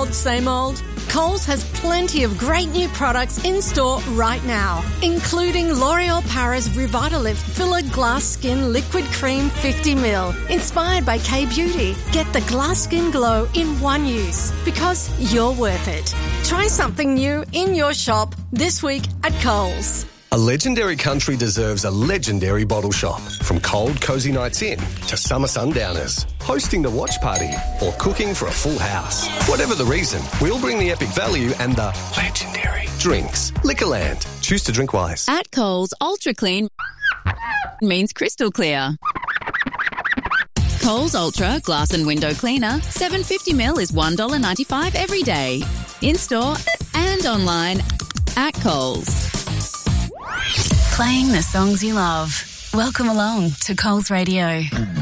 same old? Coles has plenty of great new products in store right now, including L'Oreal Paris Revitalift Filler Glass Skin Liquid Cream 50ml, inspired by K-Beauty. Get the glass skin glow in one use, because you're worth it. Try something new in your shop this week at Coles. A legendary country deserves a legendary bottle shop. From cold, cosy nights in to summer sundowners, hosting the watch party or cooking for a full house. Whatever the reason, we'll bring the epic value and the legendary drinks. Liquorland. Choose to drink wise. At Coles, Ultra Clean means crystal clear. Coles Ultra Glass and Window Cleaner, 750ml is $1.95 every day. In-store and online at Coles. Playing the songs you love. Welcome along to Coles Radio.